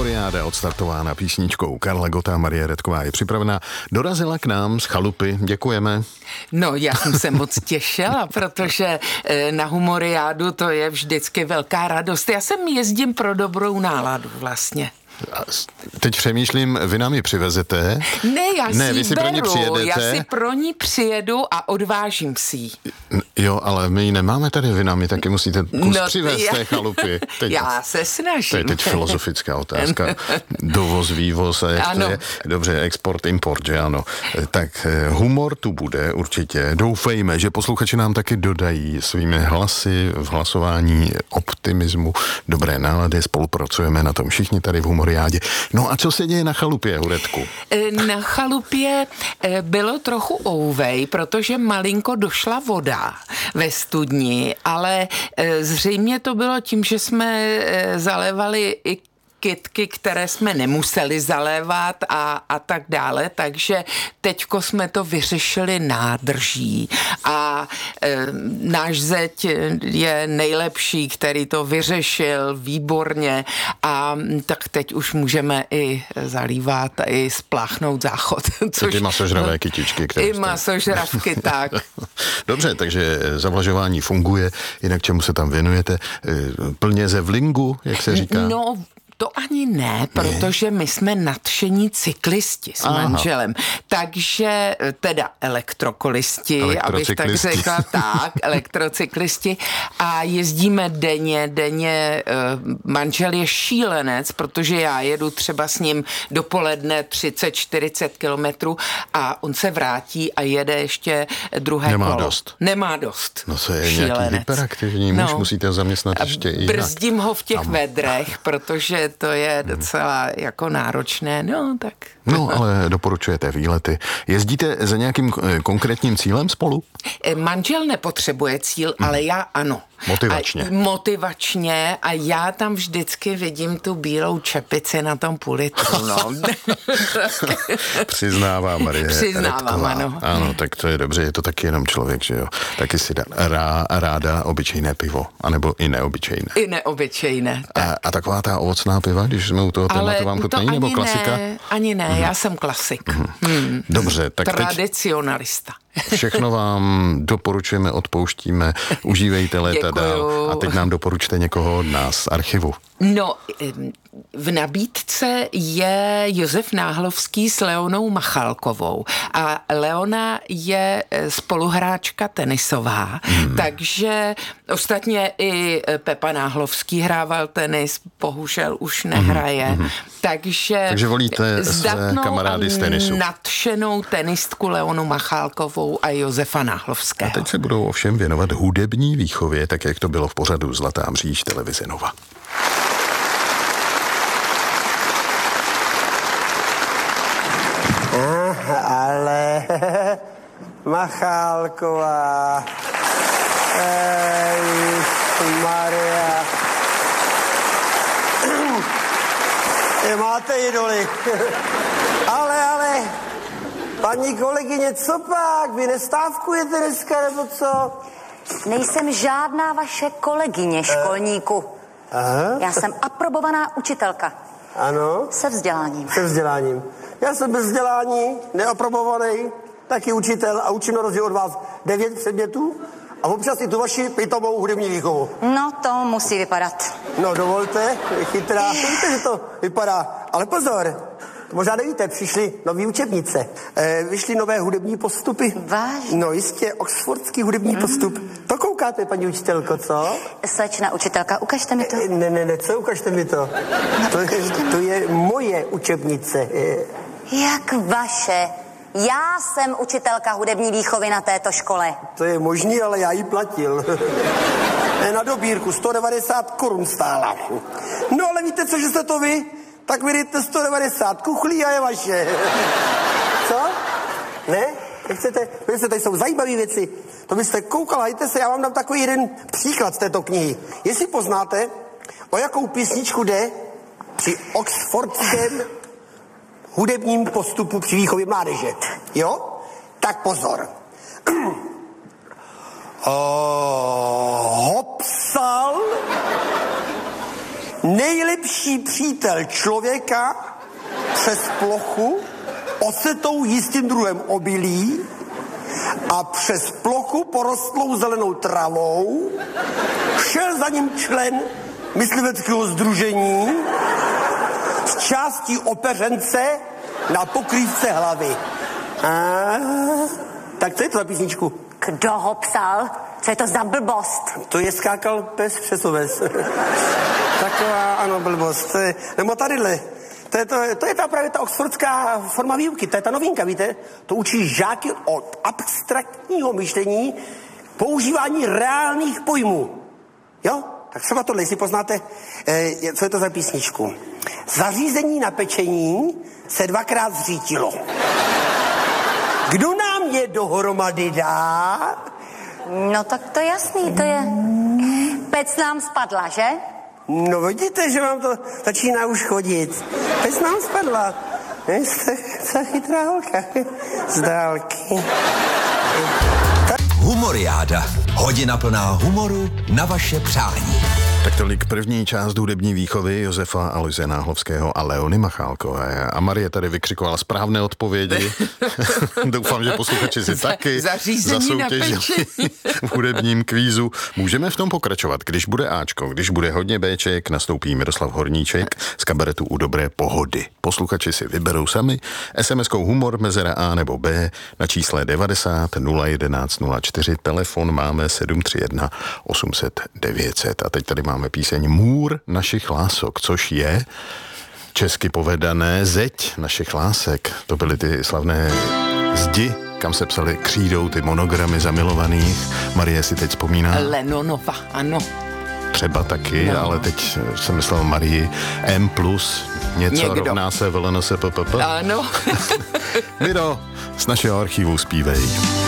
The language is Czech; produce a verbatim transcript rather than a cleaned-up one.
Humoriáda odstartována písničkou Karla Gotta. Marie Redková je připravená. Dorazila k nám z chalupy. Děkujeme. No, já jsem se moc těšila, protože na Humoriádu to je vždycky velká radost. Já sem jezdím pro dobrou náladu vlastně. Teď přemýšlím, vy nám ji přivezete? Ne, já si ne, ji vy si beru, pro ní přijedete. já si pro ní přijedu a odvážím si ji. Jo, ale my ji nemáme tady, vy nám ji taky musíte kus no, přivést já, té chalupy. Teď, já se snažím. To je teď filozofická otázka. Dovoz, vývoz, a jak ano. to je. Dobře, export, import, že ano. Tak humor tu bude určitě. Doufejme, že posluchači nám taky dodají svými hlasy v hlasování optimismu, dobré nálady, spolupracujeme na tom všichni tady v Humoriádě. No a co se děje na chalupě, Huredku? Na chalupě bylo trochu ouvej, protože malinko došla voda ve studni, ale zřejmě to bylo tím, že jsme zalévali i kytky, které jsme nemuseli zalévat a, a tak dále, takže teďko jsme to vyřešili nádrží a e, náš zeď je nejlepší, který to vyřešil výborně a tak teď už můžeme i zalívat i spláchnout záchod. Což, ty masožravé kytičky. Které I masožravky, tak. Dobře, takže zavlažování funguje, jinak čemu se tam věnujete? Plně ze vlingu, jak se říká? No, to ani ne, protože my jsme nadšení cyklisti s Aha. manželem. Takže teda elektrokolisti, abych tak řekla, tak, elektrocyklisti a jezdíme denně, denně, manžel je šílenec, protože já jedu třeba s ním dopoledne třicet čtyřicet kilometrů a on se vrátí a jede ještě druhé Nemá kolo. dost. Nemá dost. No to je šílenec. Nějaký hyperaktivní muž, no. Musíte zaměstnat ještě i jinak. Brzdím ho v těch Tam. vedrech, protože to je docela jako náročné, no tak. No, ale doporučujete výlety. Jezdíte za nějakým konkrétním cílem spolu? Manžel nepotřebuje cíl, hmm. ale já ano. Motivačně. A, motivačně a já tam vždycky vidím tu bílou čepici na tom půl litru, no. Přiznává Marie Přiznávám, Redková. ano. Ano, tak to je dobře, je to taky jenom člověk, že jo. Taky si dá rá, ráda obyčejné pivo, anebo i neobyčejné. I neobyčejné. Tak. A, a taková ta ovocná piva, když jsme u toho tématu, vám chutnají, nebo klasika? Ne, ani ne, já jsem klasik. Mm-hmm. Hmm. Dobře, tak Tradicionalista. Teď všechno vám doporučujeme, odpouštíme, užívejte léta dál a teď nám doporučte někoho od nás z archivu. No, v nabídce je Josef Náhlovský s Leonou Machalkovou a Leona je spoluhráčka tenisová, hmm. takže ostatně i Pepa Náhlovský hrával tenis, bohužel už nehraje, hmm. takže, takže volíte zdatnou kamarády z tenisu. Nadšenou tenistku Leonu Machalkovou a Josefa Náhlovského. A teď se budou ovšem věnovat hudební výchově, tak jak to bylo v pořadu Zlatá mříž televize Nova. Ale Machálková, Maria, máte idoly. ale, ale, paní kolegyně, co pak? Vy nestávkujete dneska, nebo co? Nejsem žádná vaše kolegyně, školníku. Aha. Já jsem aprobovaná učitelka. Ano? Se vzděláním. Se vzděláním. Já jsem bez vzdělání, neaprobovaný, taky učitel a učím na rozdíl od vás devět předmětů a občas i tu vaši pitomou hudební výchovu. No, to musí vypadat. No, dovolte, je chytrá. Víte, že to vypadá. Ale pozor, možná nevíte, přišly nový učebnice. E, vyšly nové hudební postupy. Vážně? No jistě, oxfordský hudební mm. postup. To koukáte, paní učitelko, co? Slečna učitelka, ukažte mi to. E, ne, ne, ne, co, ukažte mi to. No, to, je, to je moje učebnice. E. Jak vaše? Já jsem učitelka hudební výchovy na této škole. To je možný, ale já ji platil. Na dobírku sto devadesát korun stála. No ale víte co, že jste to vy? Tak vydejte sto devadesát kuchlí a je vaše. Co? Ne? Nechcete? Víte, tady jsou zajímavé věci. To byste koukala, hejte se, já vám dám takový jeden příklad z této knihy. Jestli poznáte, o jakou písničku jde při oxfordském hudebním postupu při výchově mládeže. Jo? Tak pozor. oh, hopsal Nejlepší přítel člověka přes plochu osetou jistým druhem obilí a přes plochu porostlou zelenou travou šel za ním člen mysliveckého sdružení z částí opeřence na pokrývce hlavy. A, tak co je to za písničku? Kdo ho psal? Co je to za blbost? To je skákal pes přes oves. Taková, ano, blbost. To je, nebo tadyhle. To je, to, to je ta právě ta oxfordská forma výuky, to je ta novinka, víte? To učí žáky od abstraktního myšlení používání reálných pojmů. Jo? Tak třeba tohle, jestli poznáte, eh, co je to za písničku. Zařízení na pečení se dvakrát zřítilo. Kdo nám je dohromady dá? No tak to jasný, to je... Pec nám spadla, že? No vidíte, že vám to začíná už chodit. Pec nám spadla. Jste chytrá holka. Z dálky. Humoriáda. Hodina plná humoru na vaše přání. Tak tolik první část hudební výchovy Josefa Aloise Náhlovského a Leony Machálkové. A Marie tady vykřikovala správné odpovědi. Doufám, že posluchači si taky zasoutěžili v hudebním kvízu. Můžeme v tom pokračovat. Když bude Ačko, když bude hodně Béček, nastoupí Miroslav Horníček z kabaretu U dobré pohody. Posluchači si vyberou sami es em eskou humor mezera A nebo B na čísle devadesát nula jedenáct nula čtyři. Telefon máme sedm tři jedna osm set devět set. A teď tady máme píseň Můr našich lások, což je česky povedané zeď našich lásek. To byly ty slavné zdi, kam se psali křídou ty monogramy zamilovaných. Marie si teď vzpomíná. Lenonova, ano. Třeba taky, no. Ale teď jsem myslel Marii M plus něco Někdo. Rovná se V L N S P P P. Ano. Miro, z našeho archivu zpívej.